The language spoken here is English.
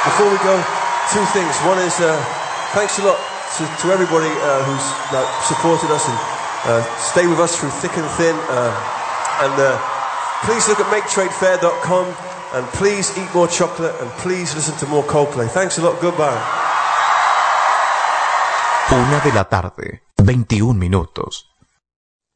Before we go, two things. One is thanks a lot to everybody who's supported us and stayed with us through thick and thin. And please look at MakeTradeFair.com and please eat more chocolate and please listen to more Coldplay. Thanks a lot. Goodbye. 1:00 p.m, 21 minutos.